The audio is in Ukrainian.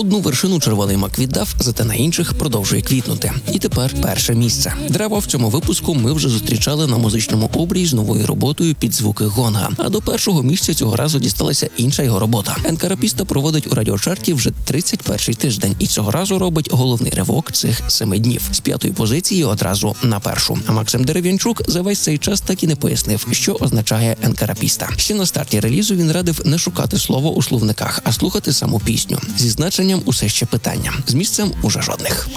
Одну вершину червоний мак віддав, зате на інших продовжує квітнути. І тепер перше місце. Дерева в цьому випуску ми вже зустрічали на музичному обрії з новою роботою під звуки гонга. А до першого місця цього разу дісталася інша його робота. Енкарапіста проводить у радіочарті вже 31-й тиждень і цього разу робить головний ривок цих 7 днів. З 5-ї позиції одразу на першу. А Максим Дерев'янчук за весь цей час так і не пояснив, що означає енкарапіста. Ще на старті релізу він радив не шукати слово у словниках, а слухати саму пісню. Зі значенням усе ще питання. З місцем уже жодних.